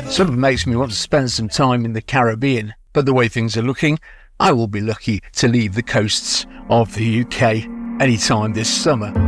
Sort of makes me want to spend some time in the Caribbean, but the way things are looking, I will be lucky to leave the coasts of the UK anytime this summer.